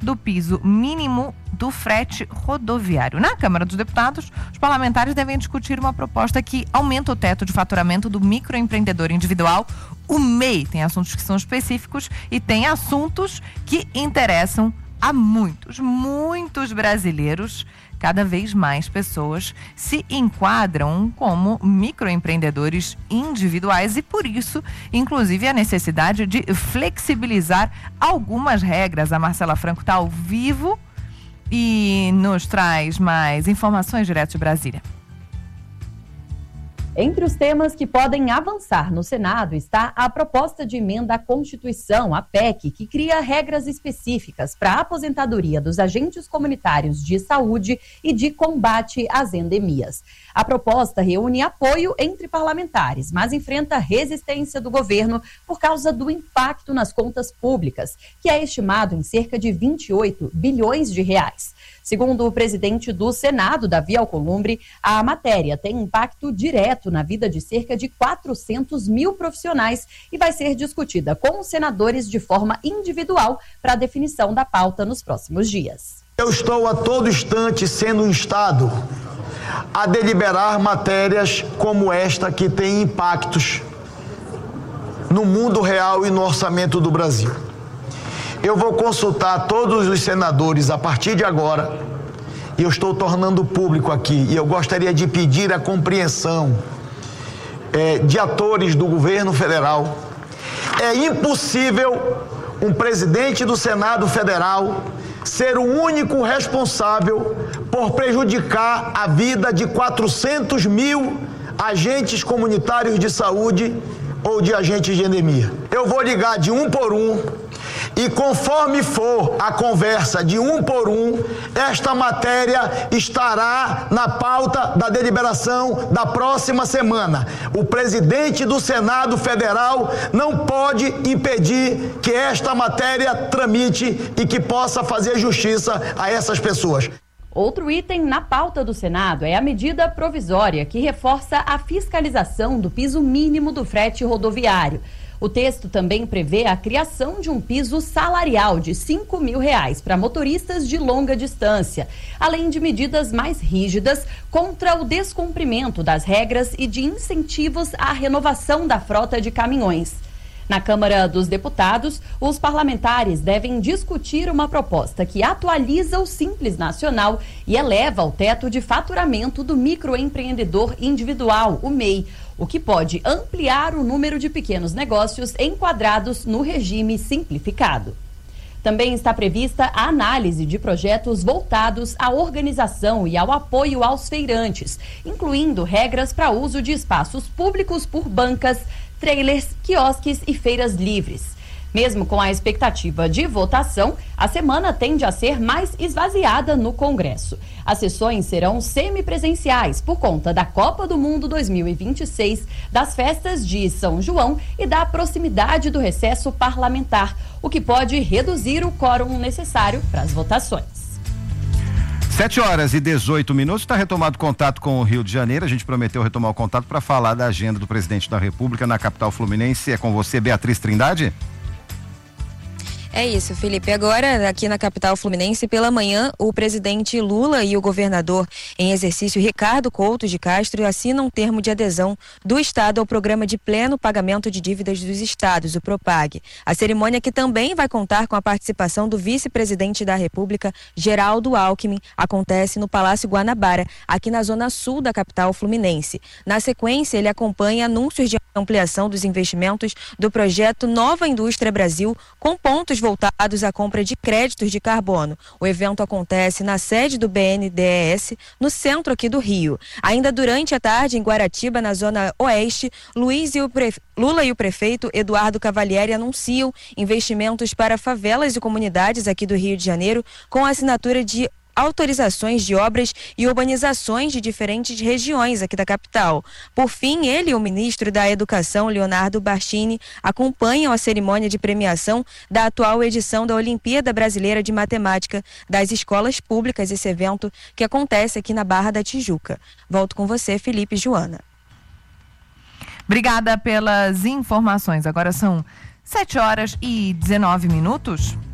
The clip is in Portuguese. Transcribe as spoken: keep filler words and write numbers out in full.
do piso mínimo do frete rodoviário. Na Câmara dos Deputados, os parlamentares devem discutir uma proposta que aumenta o teto de faturamento do microempreendedor individual, o M E I. Tem assuntos que são específicos e tem assuntos que interessam a muitos, muitos brasileiros. Cada vez mais pessoas se enquadram como microempreendedores individuais e, por isso, inclusive, a necessidade de flexibilizar algumas regras. A Marcela Franco está ao vivo e nos traz mais informações direto de Brasília. Entre os temas que podem avançar no Senado está a proposta de emenda à Constituição, a P E C, que cria regras específicas para a aposentadoria dos agentes comunitários de saúde e de combate às endemias. A proposta reúne apoio entre parlamentares, mas enfrenta resistência do governo por causa do impacto nas contas públicas, que é estimado em cerca de vinte e oito bilhões de reais. Segundo o presidente do Senado, Davi Alcolumbre, a matéria tem impacto direto na vida de cerca de quatrocentos mil profissionais e vai ser discutida com os senadores de forma individual para a definição da pauta nos próximos dias. Eu estou a todo instante sendo instado a deliberar matérias como esta que tem impactos no mundo real e no orçamento do Brasil. Eu vou consultar todos os senadores a partir de agora, e eu estou tornando público aqui, e eu gostaria de pedir a compreensão é, de atores do governo federal. É impossível um presidente do Senado Federal ser o único responsável por prejudicar a vida de quatrocentos mil agentes comunitários de saúde ou de agentes de endemia. Eu vou ligar de um por um, e conforme for a conversa de um por um, esta matéria estará na pauta da deliberação da próxima semana. O presidente do Senado Federal não pode impedir que esta matéria tramite e que possa fazer justiça a essas pessoas. Outro item na pauta do Senado é a medida provisória que reforça a fiscalização do piso mínimo do frete rodoviário. O texto também prevê a criação de um piso salarial de cinco mil reais para motoristas de longa distância, além de medidas mais rígidas contra o descumprimento das regras e de incentivos à renovação da frota de caminhões. Na Câmara dos Deputados, os parlamentares devem discutir uma proposta que atualiza o Simples Nacional e eleva o teto de faturamento do microempreendedor individual, o M E I, o que pode ampliar o número de pequenos negócios enquadrados no regime simplificado. Também está prevista a análise de projetos voltados à organização e ao apoio aos feirantes, incluindo regras para uso de espaços públicos por bancas, trailers, quiosques e feiras livres. Mesmo com a expectativa de votação, a semana tende a ser mais esvaziada no Congresso. As sessões serão semipresenciais por conta da Copa do Mundo dois mil e vinte e seis, das festas de São João e da proximidade do recesso parlamentar, o que pode reduzir o quórum necessário para as votações. sete horas e dezoito minutos, está retomado contato com o Rio de Janeiro. A gente prometeu retomar o contato para falar da agenda do presidente da República na capital fluminense. É com você, Beatriz Trindade? É isso, Felipe. Agora, aqui na capital fluminense, pela manhã, o presidente Lula e o governador em exercício, Ricardo Couto de Castro, assinam um termo de adesão do Estado ao programa de pleno pagamento de dívidas dos estados, o Propag. A cerimônia, que também vai contar com a participação do vice-presidente da República, Geraldo Alckmin, acontece no Palácio Guanabara, aqui na zona sul da capital fluminense. Na sequência, ele acompanha anúncios de ampliação dos investimentos do projeto Nova Indústria Brasil, com pontos voltados à compra de créditos de carbono. O evento acontece na sede do B N D E S, no centro aqui do Rio. Ainda durante a tarde, em Guaratiba, na zona oeste, Luiz e o prefe... Lula e o prefeito Eduardo Cavalieri anunciam investimentos para favelas e comunidades aqui do Rio de Janeiro, com a assinatura de autorizações de obras e urbanizações de diferentes regiões aqui da capital. Por fim, ele e o ministro da Educação, Leonardo Barchini, acompanham a cerimônia de premiação da atual edição da Olimpíada Brasileira de Matemática das Escolas Públicas, esse evento que acontece aqui na Barra da Tijuca. Volto com você, Felipe e Joana. Obrigada pelas informações. Agora são sete horas e dezenove minutos.